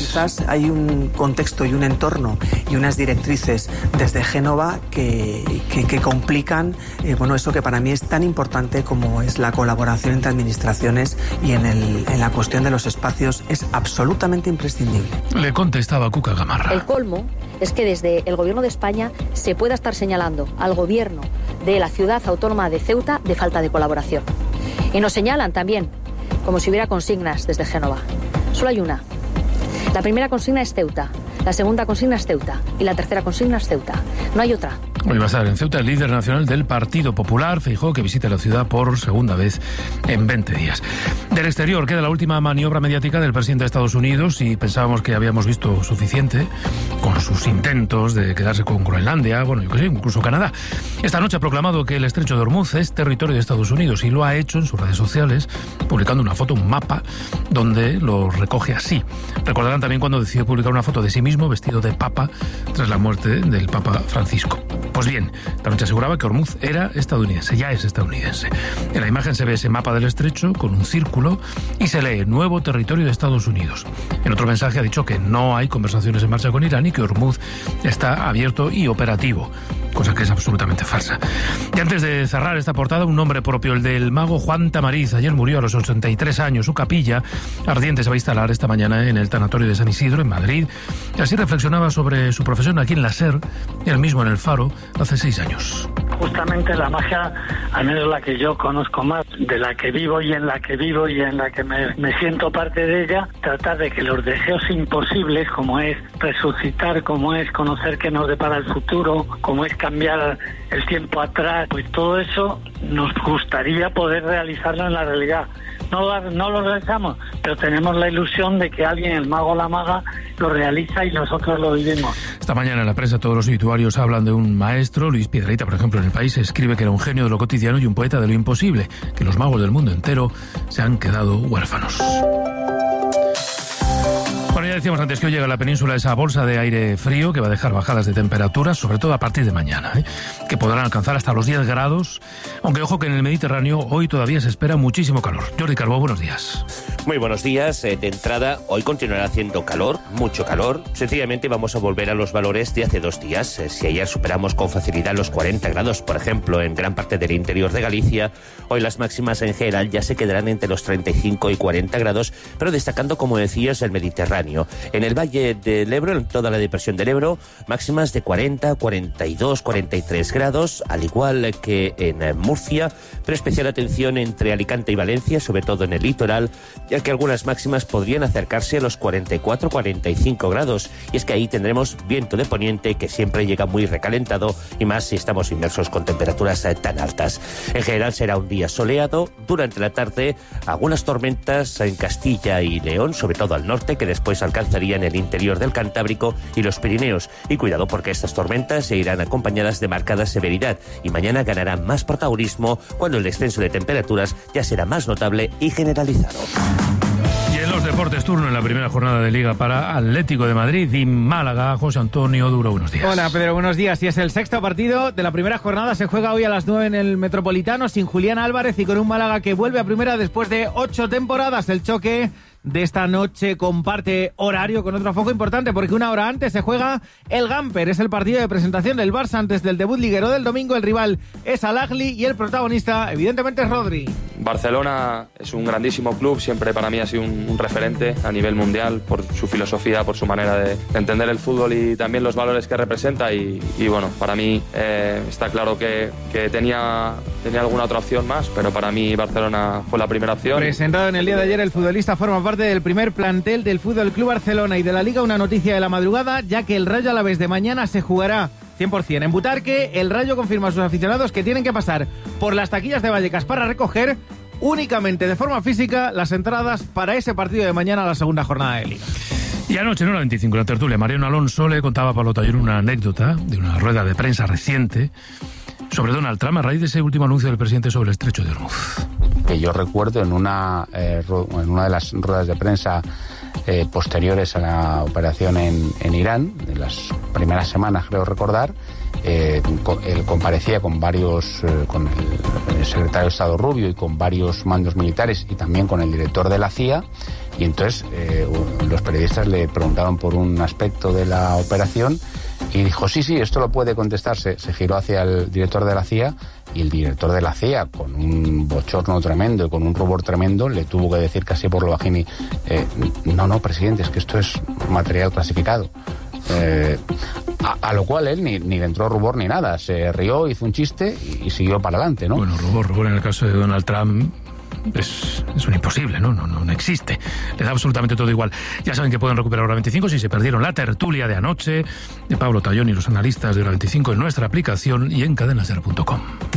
quizás hay un contexto y un entorno y unas directrices desde Génova que complican eso que para mí es tan importante como es la colaboración entre administraciones, y en la cuestión de los espacios es absolutamente imprescindible. Le contestaba Cuca Gamarra. El colmo es que desde el Gobierno de España se pueda estar señalando al Gobierno de la ciudad autónoma de Ceuta de falta de colaboración. Y nos señalan también como si hubiera consignas desde Génova. Solo hay una. La primera consigna es Ceuta, la segunda consigna es Ceuta y la tercera consigna es Ceuta. No hay otra. Hoy va a estar en Ceuta el líder nacional del Partido Popular, Feijóo, que visita la ciudad por segunda vez en 20 días. Del exterior queda la última maniobra mediática del presidente de Estados Unidos, y pensábamos que habíamos visto suficiente con sus intentos de quedarse con Groenlandia, incluso Canadá. Esta noche ha proclamado que el estrecho de Hormuz es territorio de Estados Unidos, y lo ha hecho en sus redes sociales, publicando una foto, un mapa, donde lo recoge así. Recordarán también cuando decidió publicar una foto de sí mismo vestido de papa tras la muerte del Papa Francisco. Pues bien, esta noche aseguraba que Hormuz era estadounidense, ya es estadounidense. En la imagen se ve ese mapa del estrecho con un círculo y se lee nuevo territorio de Estados Unidos. En otro mensaje ha dicho que no hay conversaciones en marcha con Irán y que Hormuz está abierto y operativo, cosa que es absolutamente falsa. Y antes de cerrar esta portada, un nombre propio, el del mago Juan Tamariz. Ayer murió a los 83 años. Su capilla ardiente se va a instalar esta mañana en el tanatorio de San Isidro, en Madrid. Y así reflexionaba sobre su profesión aquí en la SER, él mismo en el Faro, hace 6 años. Justamente la magia, al menos la que yo conozco más, de la que vivo y en la que me siento parte de ella, tratar de que los deseos imposibles, como es resucitar, como es conocer qué nos depara el futuro, como es cambiar el tiempo atrás, pues todo eso nos gustaría poder realizarlo en la realidad. No lo realizamos, pero tenemos la ilusión de que alguien, el mago o la maga, lo realiza y nosotros lo vivimos. Esta mañana en la prensa todos los obituarios hablan de un maestro. Luis Piedrahita, por ejemplo, en El País escribe que era un genio de lo cotidiano y un poeta de lo imposible, que los magos del mundo entero se han quedado huérfanos. Bueno, ya decíamos antes que hoy llega a la península esa bolsa de aire frío que va a dejar bajadas de temperatura, sobre todo a partir de mañana, que podrán alcanzar hasta los 10 grados, aunque ojo que en el Mediterráneo hoy todavía se espera muchísimo calor. Jordi Carbó, buenos días. Muy buenos días. De entrada, hoy continuará haciendo calor, mucho calor. Sencillamente vamos a volver a los valores de hace 2 días. Si ayer superamos con facilidad los 40 grados, por ejemplo, en gran parte del interior de Galicia, hoy las máximas en general ya se quedarán entre los 35 y 40 grados, pero destacando, como decías, el Mediterráneo. En el Valle del Ebro, en toda la depresión del Ebro, máximas de 40, 42, 43 grados, al igual que en Murcia, pero especial atención entre Alicante y Valencia, sobre todo en el litoral, ya que algunas máximas podrían acercarse a los 44, 45 grados, y es que ahí tendremos viento de poniente que siempre llega muy recalentado, y más si estamos inmersos con temperaturas tan altas. En general será un día soleado, durante la tarde algunas tormentas en Castilla y León, sobre todo al norte, que después alcanzarían el interior del Cantábrico y los Pirineos, y cuidado porque estas tormentas se irán acompañadas de marcada severidad, y mañana ganarán más protagonismo cuando el descenso de temperaturas ya será más notable y generalizado. Y en los deportes, turno en la primera jornada de Liga para Atlético de Madrid y Málaga. José Antonio Duro, buenos días. Hola Pedro, buenos días. Y es el sexto partido de la primera jornada. Se juega hoy a las 9 en el Metropolitano, sin Julián Álvarez y con un Málaga que vuelve a primera después de 8 temporadas. El choque de esta noche comparte horario con otro foco importante, porque una hora antes se juega el Gamper. Es el partido de presentación del Barça antes del debut liguero del domingo. El rival es Al Ahly y el protagonista evidentemente es Rodri. Barcelona es un grandísimo club, siempre para mí ha sido un referente a nivel mundial por su filosofía, por su manera de entender el fútbol y también los valores que representa, y bueno, para mí está claro que tenía alguna otra opción más, pero para mí Barcelona fue la primera opción. Presentado en el día de ayer, el futbolista forma parte del primer plantel del Fútbol Club Barcelona y de la Liga. Una noticia de la madrugada, ya que el Rayo Alavés de mañana se jugará 100% en Butarque. El Rayo confirma a sus aficionados que tienen que pasar por las taquillas de Vallecas para recoger únicamente de forma física las entradas para ese partido de mañana, la segunda jornada de Liga. Y anoche en la 25, la tertulia, Mariano Alonso le contaba a Pablo Taller una anécdota de una rueda de prensa reciente sobre Donald Trump a raíz de ese último anuncio del presidente sobre el estrecho de Hormuz. Que yo recuerdo en una de las ruedas de prensa posteriores a la operación en Irán, en las primeras semanas creo recordar, él comparecía con varios, con el secretario de Estado Rubio y con varios mandos militares y también con el director de la CIA, Y entonces los periodistas le preguntaron por un aspecto de la operación y dijo, sí, esto lo puede contestar. Se giró hacia el director de la CIA y el director de la CIA, con un bochorno tremendo y con un rubor tremendo, le tuvo que decir casi por lo bajini, no, presidente, es que esto es material clasificado. A lo cual él ni le entró rubor ni nada, se rió, hizo un chiste y siguió para adelante, ¿no? Bueno, rubor en el caso de Donald Trump es un imposible, no existe. Le da absolutamente todo igual. Ya saben que pueden recuperar Hora 25 si se perdieron la tertulia de anoche de Pablo Tallón y los analistas de Hora 25 en nuestra aplicación y en cadenaser.com.